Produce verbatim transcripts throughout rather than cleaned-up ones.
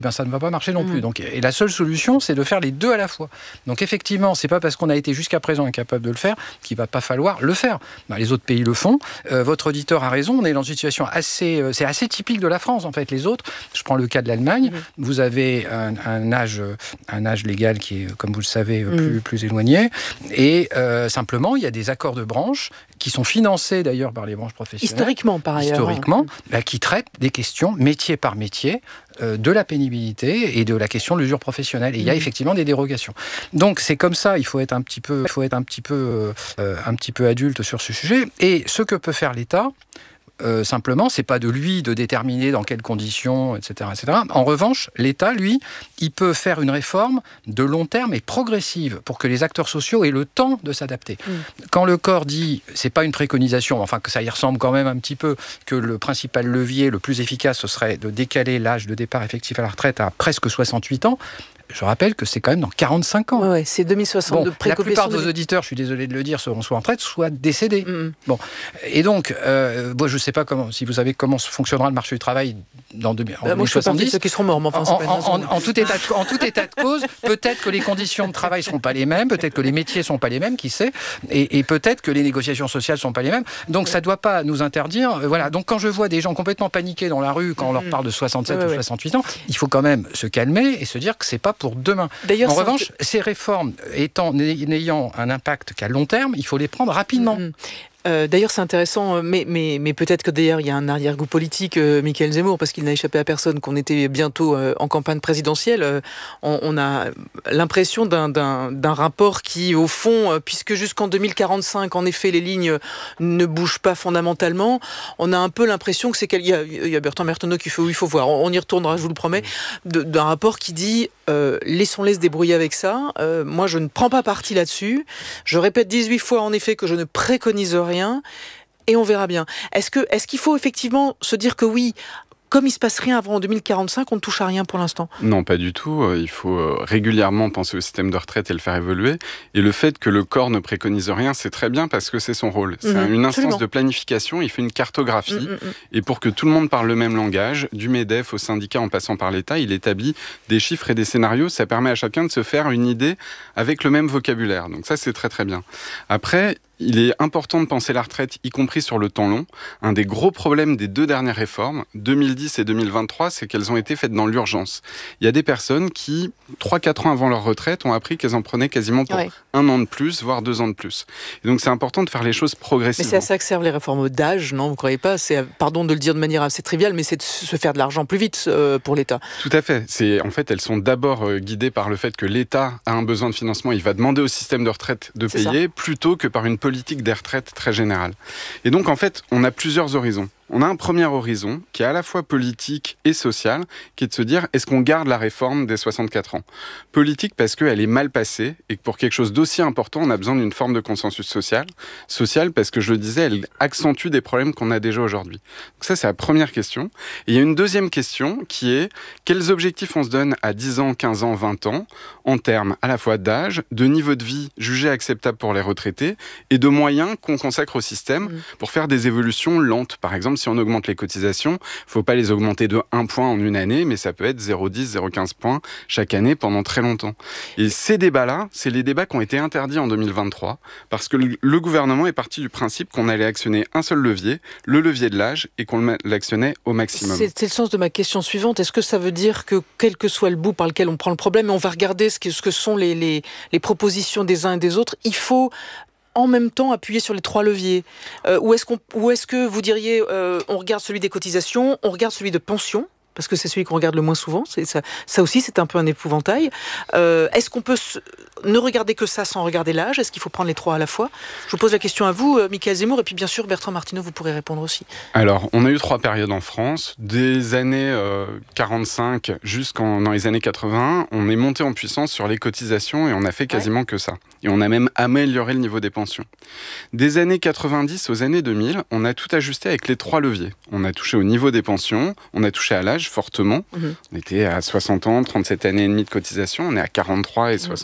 ben ça ne va pas marcher non plus. Donc, et la seule solution, c'est de faire les deux à la fois. Donc effectivement, c'est pas parce qu'on a été jusqu'à présent incapable de le faire qu'il va pas falloir le faire. Ben, les autres pays le font. Euh, votre auditeur a raison, on est dans une situation assez... Euh, c'est assez typique de la France, en fait. Les autres, je prends le cas de l'Allemagne, mmh. vous avez un, un, âge, un âge légal qui est, comme vous le savez, mmh. plus, plus éloigné. Et euh, simplement, il y a des accords de branche qui sont financés d'ailleurs par les branches professionnelles. Historiquement, par ailleurs. Historiquement, ben, qui traitent des questions métier par métier, de la pénibilité et de la question de l'usure professionnelle. Et il y a effectivement des dérogations. Donc c'est comme ça, il faut être un petit peu, il faut être un petit peu, euh, un petit peu adulte sur ce sujet. Et ce que peut faire l'État, Euh, simplement, c'est pas de lui de déterminer dans quelles conditions, et cetera, et cetera. En revanche, l'État, lui, il peut faire une réforme de long terme et progressive pour que les acteurs sociaux aient le temps de s'adapter. Mmh. Quand le corps dit, c'est pas une préconisation, enfin que ça y ressemble quand même un petit peu, que le principal levier, le plus efficace, ce serait de décaler l'âge de départ effectif à la retraite à presque soixante-huit ans. Je rappelle que c'est quand même dans quarante-cinq ans. Ouais, ouais, c'est deux mille soixante bon, de préconisation. La plupart de vos auditeurs, je suis désolé de le dire, seront soit en retraite, soit décédés. Mm-hmm. Bon. Et donc, euh, bon, je ne sais pas comment, si vous savez comment fonctionnera le marché du travail dans deux, en bah, moi, je fais partie de ceux qui seront morts. Enfin, en, en, en, en, tout état de, en tout état de cause, peut-être que les conditions de travail ne seront pas les mêmes, peut-être que les métiers ne sont pas les mêmes, qui sait, et, et peut-être que les négociations sociales ne sont pas les mêmes. Donc, ouais. ça ne doit pas nous interdire. Euh, voilà. Donc, quand je vois des gens complètement paniqués dans la rue, quand on leur parle de soixante-sept ouais, ou ouais. soixante-huit ans, il faut quand même se calmer et se dire que ce n'est pas pour demain. D'ailleurs, en revanche, que... ces réformes étant, n'ayant un impact qu'à long terme, il faut les prendre rapidement. Mmh. Euh, d'ailleurs, c'est intéressant, mais, mais, mais peut-être que d'ailleurs, il y a un arrière-goût politique, euh, Michaël Zemmour, parce qu'il n'a échappé à personne qu'on était bientôt euh, en campagne présidentielle. Euh, on, on a l'impression d'un, d'un, d'un rapport qui, au fond, euh, puisque jusqu'en deux mille quarante-cinq, en effet, les lignes ne bougent pas fondamentalement, on a un peu l'impression que c'est qu'il y a, il y a Bertrand Mertonneau qui fait, oui, il faut voir, on y retournera, je vous le promets, de, d'un rapport qui dit euh, laissons-les se débrouiller avec ça. Euh, moi, je ne prends pas parti là-dessus. Je répète dix-huit fois, en effet, que je ne préconise rien. Rien, et on verra bien. Est-ce que, est-ce qu'il faut effectivement se dire que oui, comme il ne se passe rien avant deux mille quarante-cinq, on ne touche à rien pour l'instant? Non, pas du tout. Il faut régulièrement penser au système de retraite et le faire évoluer. Et le fait que le corps ne préconise rien, c'est très bien parce que c'est son rôle. C'est mmh, une instance absolument. de planification, il fait une cartographie. Mmh, mmh. Et pour que tout le monde parle le même langage, du MEDEF au syndicat en passant par l'État, il établit des chiffres et des scénarios. Ça permet à chacun de se faire une idée avec le même vocabulaire. Donc ça, c'est très très bien. Après, il est important de penser la retraite, y compris sur le temps long. Un des gros problèmes des deux dernières réformes, deux mille dix et deux mille vingt-trois, c'est qu'elles ont été faites dans l'urgence. Il y a des personnes qui, trois à quatre ans avant leur retraite, ont appris qu'elles en prenaient quasiment pour ouais. un an de plus, voire deux ans de plus. Et donc c'est important de faire les choses progressivement. Mais c'est à ça que servent les réformes d'âge, non? Vous ne croyez pas? C'est, pardon de le dire de manière assez triviale, mais c'est de se faire de l'argent plus vite euh, pour l'État. Tout à fait. C'est, en fait, elles sont d'abord euh, guidées par le fait que l'État a un besoin de financement. Il va demander au système de retraite de c'est payer, ça. plutôt que par une politique des retraites très générale. Et donc, en fait, on a plusieurs horizons. On a un premier horizon qui est à la fois politique et social, qui est de se dire, est-ce qu'on garde la réforme des soixante-quatre ans? Politique parce qu'elle est mal passée et que pour quelque chose d'aussi important, on a besoin d'une forme de consensus social. Social parce que, je le disais, elle accentue des problèmes qu'on a déjà aujourd'hui. Donc ça, c'est la première question. Et il y a une deuxième question qui est, quels objectifs on se donne à dix ans, quinze ans, vingt ans, en termes à la fois d'âge, de niveau de vie jugé acceptable pour les retraités et de moyens qu'on consacre au système mmh. pour faire des évolutions lentes. Par exemple, si on augmente les cotisations, il ne faut pas les augmenter de un point en une année, mais ça peut être zéro virgule dix, zéro virgule quinze points chaque année pendant très longtemps. Et ces débats-là, c'est les débats qui ont été interdits en deux mille vingt-trois, parce que le gouvernement est parti du principe qu'on allait actionner un seul levier, le levier de l'âge, et qu'on l'actionnait au maximum. C'est, c'est le sens de ma question suivante. Est-ce que ça veut dire que, quel que soit le bout par lequel on prend le problème, et on va regarder ce que, ce que sont les, les, les propositions des uns et des autres, il faut en même temps appuyer sur les trois leviers. Euh, ou, est-ce qu'on, ou est-ce que vous diriez, euh, on regarde celui des cotisations, on regarde celui de pension, parce que c'est celui qu'on regarde le moins souvent, c'est ça, ça aussi c'est un peu un épouvantail. Euh, est-ce qu'on peut se, ne regarder que ça sans regarder l'âge? Est-ce qu'il faut prendre les trois à la fois? Je vous pose la question à vous, euh, Michaël Zemmour, et puis bien sûr Bertrand Martineau, vous pourrez répondre aussi. Alors, on a eu trois périodes en France, des années euh, quarante-cinq jusqu'en dans les années quatre-vingts, on est monté en puissance sur les cotisations et on a fait quasiment ouais. que ça. Et on a même amélioré le niveau des pensions. Des années quatre-vingt-dix aux années deux mille, on a tout ajusté avec les trois leviers. On a touché au niveau des pensions, on a touché à l'âge fortement. Mmh. On était à soixante ans, trente-sept années et demie de cotisation, on est à quarante-trois et soixante-deux ou soixante-trois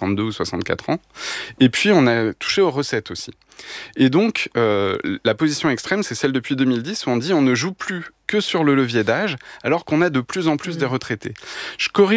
soixante-quatre ans. Et puis, on a touché aux recettes aussi. Et donc, euh, la position extrême, c'est celle depuis deux mille dix où on dit on ne joue plus que sur le levier d'âge, alors qu'on a de plus en plus mmh. des retraités. Je corrige